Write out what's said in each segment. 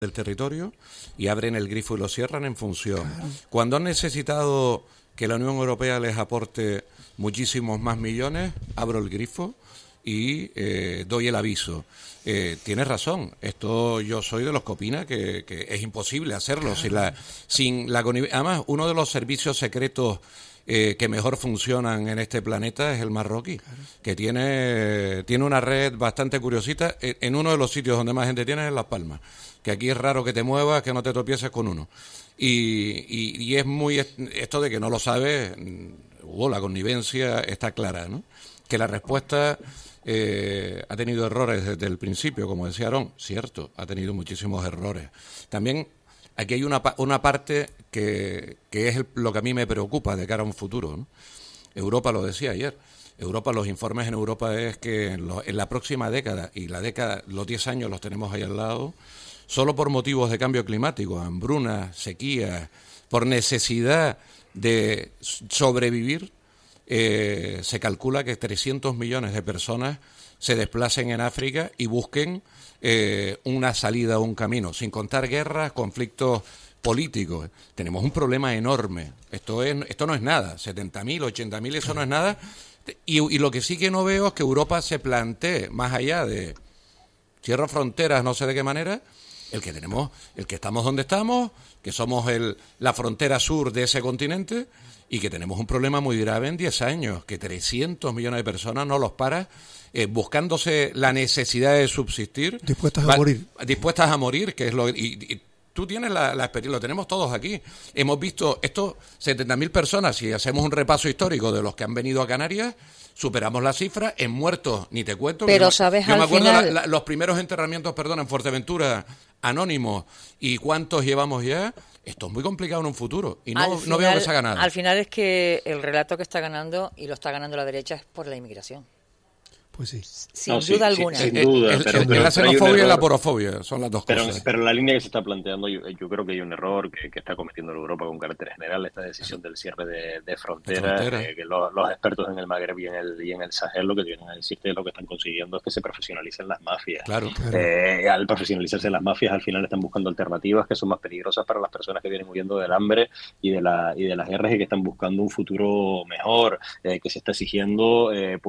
del territorio y abren el grifo y lo cierran en función. Cuando han necesitado que la Unión Europea les aporte muchísimos más millones, abro el grifo y doy el aviso. Tienes razón, esto yo soy de los que opina que es imposible hacerlo sin la connivencia. Además, uno de los servicios secretos que mejor funcionan en este planeta es el marroquí, que tiene una red bastante curiosita en uno de los sitios donde más gente tiene, es en Las Palmas, que aquí es raro que te muevas, que no te tropieces con uno. Y es muy esto de que no lo sabes, la connivencia está clara, ¿no? Que la respuesta ha tenido errores desde el principio, como decía Aarón, cierto, ha tenido muchísimos errores. También aquí hay una parte que es lo que a mí me preocupa de cara a un futuro, ¿no? Europa lo decía ayer. Los informes en Europa es que en la próxima década, y los 10 años los tenemos ahí al lado, solo por motivos de cambio climático, hambrunas, sequías, por necesidad de sobrevivir, se calcula que 300 millones de personas se desplacen en África y busquen una salida o un camino, sin contar guerras, conflictos políticos. Tenemos un problema enorme. Esto no es nada. 70.000, 80.000, eso no es nada. Y lo que sí que no veo es que Europa se plantee, más allá de cierro fronteras, no sé de qué manera, el que estamos donde estamos, que somos la frontera sur de ese continente y que tenemos un problema muy grave en 10 años, que 300 millones de personas no los para, buscándose la necesidad de subsistir. Dispuestas a morir, que es lo... Y tú tienes la experiencia, lo tenemos todos aquí. Hemos visto estos 70.000 personas, si hacemos un repaso histórico de los que han venido a Canarias, superamos la cifra, en muertos ni te cuento. Pero yo sabes, me al acuerdo final... los primeros enterramientos, en Fuerteventura, anónimos, y cuántos llevamos ya. Esto es muy complicado en un futuro y no veo que se haga nada. Al final es que el relato que está ganando, y lo está ganando la derecha, es por la inmigración. Pues sí. Sin duda alguna. Sin duda. La xenofobia y la porofobia son las dos cosas. Pero la línea que se está planteando, yo creo que hay un error que está cometiendo Europa con carácter general, esta decisión del cierre de fronteras, que los expertos en el Magreb y en el Sahel lo que vienen a decir que lo que están consiguiendo es que se profesionalicen las mafias. Claro. Al profesionalizarse las mafias, al final están buscando alternativas que son más peligrosas para las personas que vienen huyendo del hambre y de las guerras y que están buscando un futuro mejor, que se está exigiendo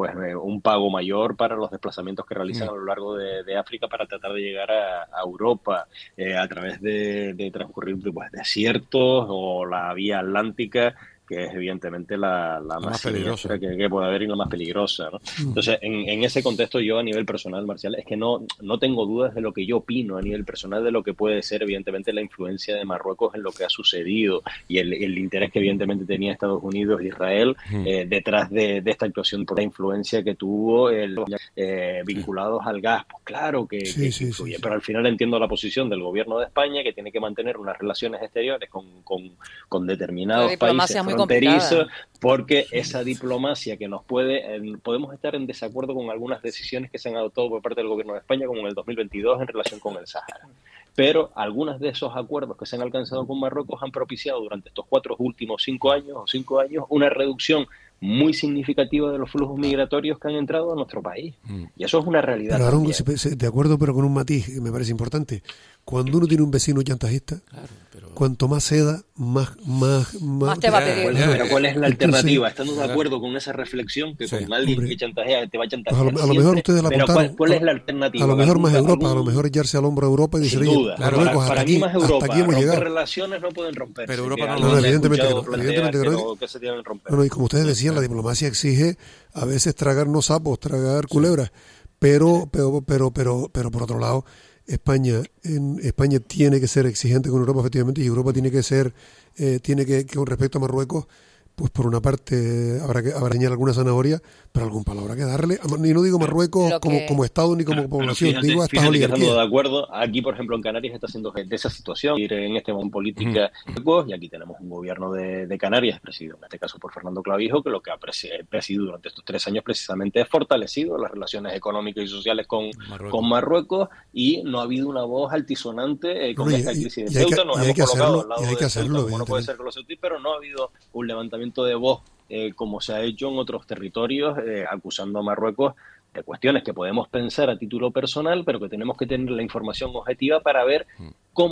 un pago mayor para los desplazamientos que realizan a lo largo de África para tratar de llegar a Europa a través de transcurrir desiertos o la vía atlántica, que es evidentemente la más peligrosa que puede haber y la más peligrosa, ¿no? Entonces, en ese contexto, yo a nivel personal, Marcial, es que no tengo dudas de lo que yo opino a nivel personal de lo que puede ser evidentemente la influencia de Marruecos en lo que ha sucedido y el interés que evidentemente tenía Estados Unidos e Israel detrás de esta actuación, por la influencia que tuvo vinculados al gas. Pues claro que influye, pero al final entiendo la posición del gobierno de España, que tiene que mantener unas relaciones exteriores con determinados países fronterizo, porque esa diplomacia que nos podemos estar en desacuerdo con algunas decisiones que se han adoptado por parte del gobierno de España, como en el 2022 en relación con el Sáhara. Pero algunos de esos acuerdos que se han alcanzado con Marruecos han propiciado durante estos últimos 5 años una reducción muy significativa de los flujos migratorios que han entrado a nuestro país. Y eso es una realidad. Pero Aarón, de acuerdo, pero con un matiz que me parece importante. Cuando uno tiene un vecino chantajista, cuanto más ceda, más te va a pedir. Pero ¿cuál es la alternativa? ¿Estando de acuerdo con esa reflexión que con alguien que chantajea te va a chantajear? Pues a lo mejor ustedes la apuntaron. ¿Cuál es la alternativa? A lo mejor más Europa, a lo mejor echarse al hombro a Europa y decir, oye, Marruecos, para mí más Europa, hasta aquí hemos llegado. Relaciones no pueden romperse. Pero Europa evidentemente que no. Que se tienen que romper. Bueno, y como ustedes decían, la diplomacia exige a veces tragar no sapos, tragar culebras, pero por otro lado, España tiene que ser exigente con Europa, efectivamente, y Europa tiene que ser, con respecto a Marruecos, pues por una parte habrá que añadir alguna zanahoria, pero algún palo habrá que darle. Y no digo Marruecos como Estado ni como población, digo a estas oligarquías. Estando de acuerdo, aquí por ejemplo en Canarias está siendo de esa situación, en este momento política, y aquí tenemos un gobierno de Canarias, presidido en este caso por Fernando Clavijo, que lo que ha presidido durante estos 3 años precisamente es fortalecido las relaciones económicas y sociales con Marruecos, y no ha habido una voz altisonante con esta crisis de Ceuta. Nos hemos colocado al lado de Ceuta, como no puede ser con los ceutí, pero no ha habido un levantamiento de voz como se ha hecho en otros territorios, acusando a Marruecos cuestiones que podemos pensar a título personal, pero que tenemos que tener la información objetiva para ver cómo